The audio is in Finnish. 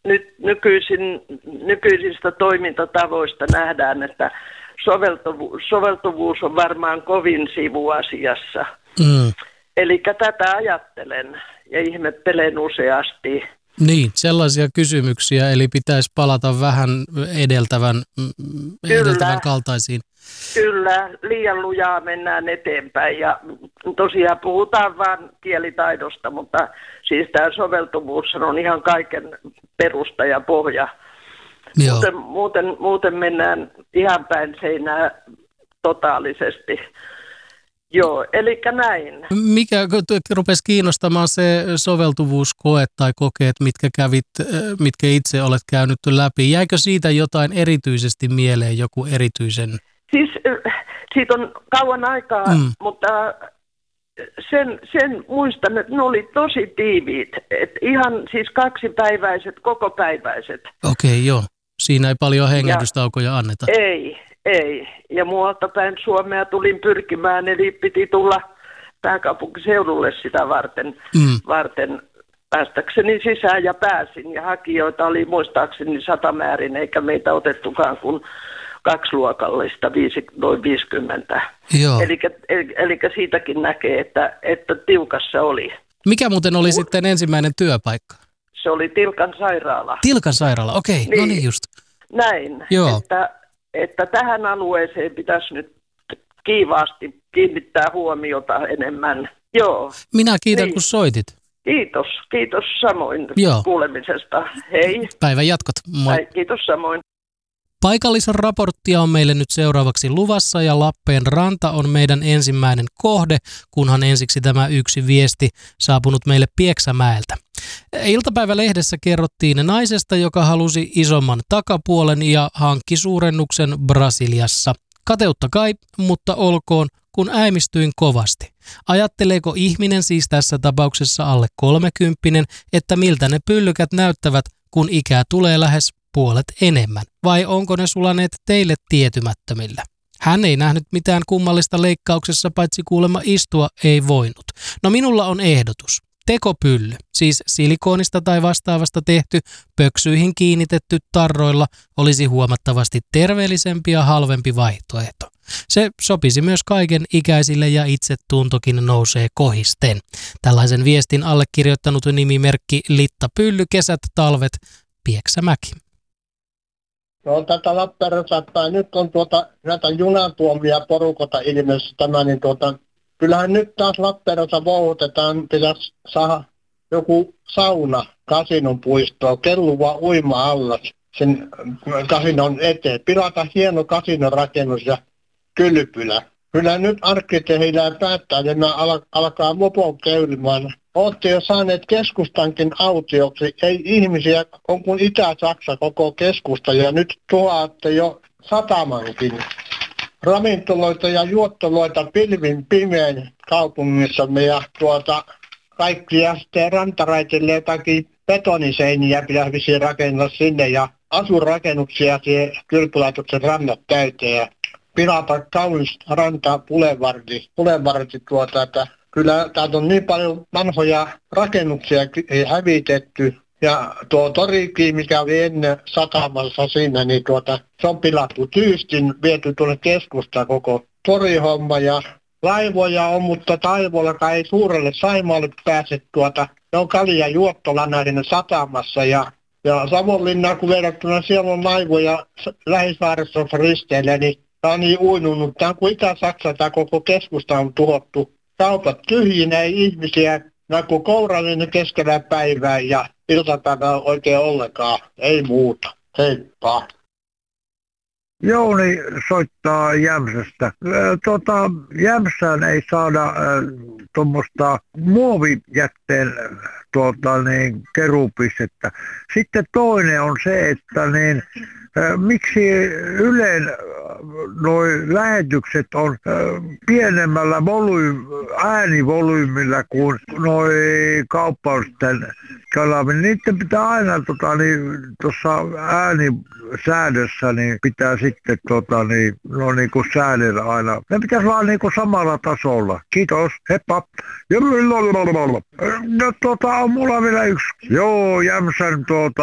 nyt nykyisistä toimintatavoista nähdään, että soveltuvuus on varmaan kovin sivuasiassa. Eli tätä ajattelen ja ihmettelen useasti. Niin, sellaisia kysymyksiä, eli pitäisi palata vähän edeltävän kaltaisiin. Kyllä, liian lujaa mennään eteenpäin ja tosiaan puhutaan vain kielitaidosta, mutta siis tämä soveltuvuus on ihan kaiken perusta ja pohja. Muuten mennään ihan päin seinää totaalisesti. Joo, eli näin. Mikä rupesi kiinnostamaan se soveltuvuuskoe tai kokeet, mitkä itse olet käynyt läpi? Jäikö siitä jotain erityisesti mieleen, joku erityisen? Siis siitä on kauan aikaa, mutta sen muistan, että ne oli tosi tiiviit. Että ihan siis 2-päiväiset, kokopäiväiset. Okei, joo. Siinä ei paljon hengähdystaukoja anneta. Ei. Ja muualta päin Suomea tulin pyrkimään, eli piti tulla pääkaupunkiseudulle sitä varten päästäkseni sisään ja pääsin. Ja hakijoita oli muistaakseni 100 määrin, eikä meitä otettukaan kuin 2-luokallista, noin 50. Eli siitäkin näkee, että tiukassa oli. Mikä muuten oli sitten ensimmäinen työpaikka? Se oli Tilkan sairaala. Tilkan sairaala, okei. Niin. No niin just. Näin, joo. Että tähän alueeseen pitäisi nyt kiivaasti kiinnittää huomiota enemmän. Joo. Minä kiitän, kun soitit. Kiitos samoin kuulemisesta. Hei. Päivän jatkot. Moi. Kiitos samoin. Paikallisraporttia on meille nyt seuraavaksi luvassa ja Lappeenranta on meidän ensimmäinen kohde, kunhan ensiksi tämä yksi viesti saapunut meille Pieksämäeltä. Iltapäivälehdessä kerrottiin naisesta, joka halusi isomman takapuolen ja hankki suurennuksen Brasiliassa. Kateutta kai, mutta olkoon, kun äimistyin kovasti. Ajatteleeko ihminen siis tässä tapauksessa alle 30, että miltä ne pyllykät näyttävät, kun ikää tulee lähes puolet enemmän? Vai onko ne sulaneet teille tietymättömillä? Hän ei nähnyt mitään kummallista leikkauksessa, paitsi kuulemma istua ei voinut. No minulla on ehdotus. Tekopylly, siis silikoonista tai vastaavasta tehty, pöksyihin kiinnitetty tarroilla, olisi huomattavasti terveellisempi ja halvempi vaihtoehto. Se sopisi myös kaiken ikäisille ja itsetuntokin nousee kohisten. Tällaisen viestin allekirjoittanut nimimerkki Litta Pylly, kesät, talvet, Pieksämäki. No tätä Lappeenrannasta nyt on näitä junatuomia porukota ilmeisesti tämä, niin kyllähän nyt taas Lappeenrannassa vouhotetaan, pitäisi saada joku sauna kasinon puistoon, kelluva uima-allas sen kasinon eteen. Pilata hieno kasinorakennus ja kylpylä. Kyllä nyt arkkitehdillä päättää, että nämä alkaa mopon keulimaan. Olette jo saaneet keskustankin autioksi. Ei ihmisiä on kuin Itä-Saksa koko keskusta ja nyt tuotte jo satamankin. Ravintoloita ja juottoloita pilvin pimeän kaupungissamme ja kaikkia sitten rantaraitille jotakin betoniseiniä pitäisi rakennella sinne ja asurakennuksia siihen kylpylaitoksen rannat täyteen ja pilata kaunis ranta Boulevardit että kyllä täältä on niin paljon vanhoja rakennuksia hävitetty. Ja tuo torikin, mikä oli ennen satamassa siinä, niin se on pilattu tyystin, viety tuonne keskustaan koko torihomma. Ja laivoja on, mutta Taivollakaan ei suurelle Saimaalle pääse ne on Kalja juottolana siinä satamassa. Ja Savonlinnaan, kun verrattuna siellä on laivoja Lähisaaressa risteillä, niin tämä on niin uinunut. Tämä on kuin Itä-Saksa, tämä koko keskusta on tuhottu. Kaupat tyhjinä, ei ihmisiä, kun kourallinen keskellä päivää ja iltapäivää oikein ollenkaan, ei muuta. Heippa. Jouni soittaa Jämsästä. Jämsään ei saada tuommoista muovijätteen keruupistettä. Sitten toinen on se, että miksi Ylen noi lähetykset on pienemmällä äänivolyymilla kuin noi kauppausten kanavat. Niiden pitää aina tuossa äänisäädössä pitää sitten niinku säädellä aina. Ne pitäisi olla niinku samalla tasolla. Kiitos, heppa. Ja on mulla vielä yksi. Joo, Jämsän